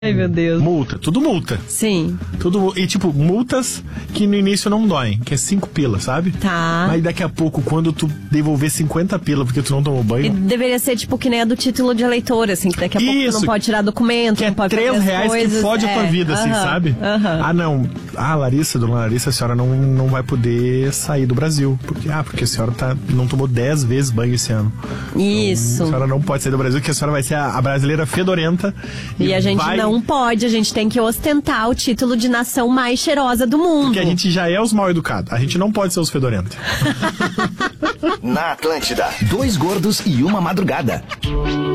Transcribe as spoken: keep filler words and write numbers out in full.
Ai, meu Deus. Multa, tudo multa. Sim. Tudo, e tipo, multas que no início não doem, que é cinco pila, sabe? Tá. Mas daqui a pouco, quando tu devolver cinquenta pila porque tu não tomou banho... E deveria ser tipo que nem a do título de eleitor, assim, que daqui a pouco tu Isso, não pode tirar documento, que não é pode fazer três as reais coisas. que fode é, a tua vida, assim, aham, sabe? aham. Ah, não. Ah, Larissa, dona Larissa, a senhora não, não vai poder sair do Brasil. Porque, ah, porque a senhora tá, não tomou dez vezes banho esse ano. Isso. Então, a senhora não pode sair do Brasil, porque a senhora vai ser a, a brasileira fedorenta. E, e a gente vai... não pode, a gente tem que ostentar o título de nação mais cheirosa do mundo. Porque a gente já é os mal educados. A gente não pode ser os fedorentos. Na Atlântida, dois gordos e uma madrugada.